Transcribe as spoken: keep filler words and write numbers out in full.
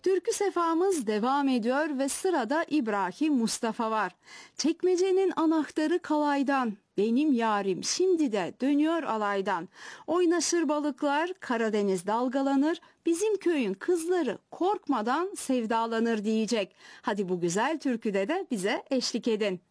Türkü sefamız devam ediyor ve sırada İbrahim Mustafa var. Çekmecenin anahtarı kalaydan, benim yarim şimdi de dönüyor alaydan. Oynaşır balıklar, Karadeniz dalgalanır, bizim köyün kızları korkmadan sevdalanır diyecek. Hadi bu güzel türküde de bize eşlik edin.